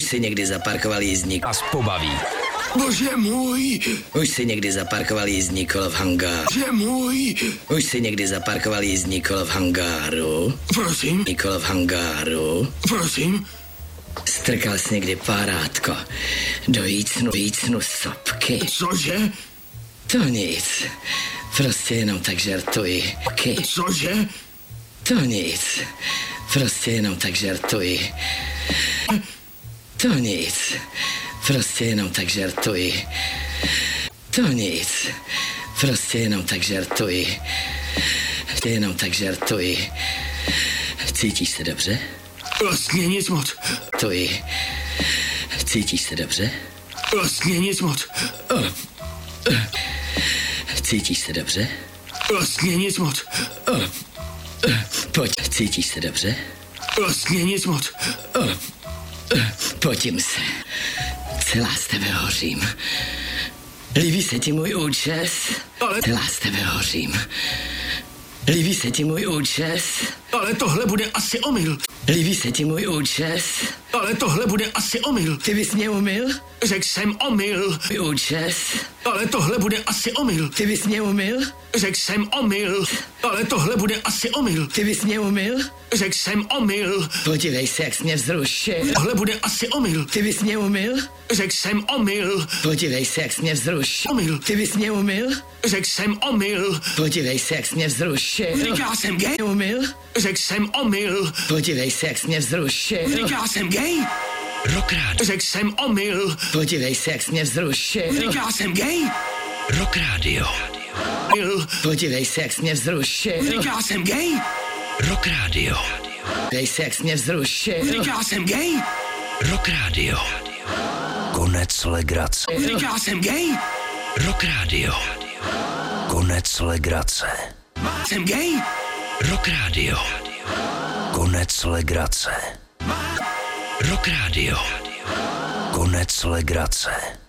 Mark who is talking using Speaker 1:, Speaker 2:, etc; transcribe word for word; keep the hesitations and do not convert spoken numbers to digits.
Speaker 1: si někdy zaparkoval jízdní
Speaker 2: a pobaví.
Speaker 3: Bože můj!
Speaker 1: Už si někdy zaparkoval jízdní kolo v hangáru.
Speaker 3: Bože můj!
Speaker 1: Už si někdy zaparkoval jízdní kolo v hangáru.
Speaker 3: Prosím?
Speaker 1: Jízdní kolo v hangáru.
Speaker 3: Prosím?
Speaker 1: Strkal jsi někdy párátko do jícnu, jícnu sopky.
Speaker 3: Cože?
Speaker 1: To nic. Prostě jenom tak žertuji. Ky.
Speaker 3: Cože?
Speaker 1: To nic. Prostě jenom tak žertuji. To nic. Prostě jenom tak žertuji. To nic. Prostě jenom tak žertuji. Jenom tak žertuji. Cítíš se dobře?
Speaker 3: Vlastně nic moc.
Speaker 1: To je. Cítíš se dobře?
Speaker 3: Vlastně nic moc.
Speaker 1: Cítíš se dobře?
Speaker 3: Vlastně nic moc.
Speaker 1: Pojď, cítíš se dobře?
Speaker 3: Vlastně nic moc.
Speaker 1: Pojďím se. Celá z tebe hořím. Líbí se ti můj účes?
Speaker 3: Ale...
Speaker 1: Celá z tebe hořím. Líbí se ti můj účes?
Speaker 3: Ale tohle bude asi omyl.
Speaker 1: Líbí se ti můj účes?
Speaker 3: Ale tohle bude asi omyl.
Speaker 1: Ty bys mě umyl?
Speaker 3: Řekl jsem omyl.
Speaker 1: Můj účes?
Speaker 3: Ale tohle bude asi omyl.
Speaker 1: Ty bys mě umyl?
Speaker 3: Řekl jsem omyl. Ale tohle bude asi omyl.
Speaker 1: Ty bys mě umyl?
Speaker 3: Řekl jsem omyl.
Speaker 1: Podívej se, jak jsi mě vzrušil.
Speaker 3: Tohle bude asi omyl.
Speaker 1: Ty bys mě umyl?
Speaker 3: Řekl jsem omyl.
Speaker 1: Podívej se, jak jsi mě vzrušil.
Speaker 3: Omyl.
Speaker 1: Ty bys mě umyl?
Speaker 3: Řekl jsem omyl.
Speaker 1: Podívej se, jak jsi mě vzrušil.
Speaker 3: Říká jsem gay.
Speaker 1: Umyl?
Speaker 3: Řekl jsem omyl.
Speaker 1: Podívej se, jak jsi mě vzrušil.
Speaker 3: Říká jsem gay.
Speaker 2: Rockrádio.
Speaker 3: Řekl jsem omyl.
Speaker 1: Podívej se, jak jsi mě vzrušil.
Speaker 3: Říká jsem gay.
Speaker 2: Rockrádio.
Speaker 3: Omyl.
Speaker 1: Podívej se, jak jsi mě vzrušil.
Speaker 3: Říká jsem gay.
Speaker 2: Rockrádio.
Speaker 1: Podívej se, jak jsi mě vzrušil.
Speaker 3: Říká jsem gay.
Speaker 2: Rockrádio. Konec legrace.
Speaker 3: Říká jsem gay.
Speaker 2: Rockrádio. Konec legrace.
Speaker 3: Jsem gay.
Speaker 2: Rockrádio. Konec legrace. Rockrádio. Konec legrace.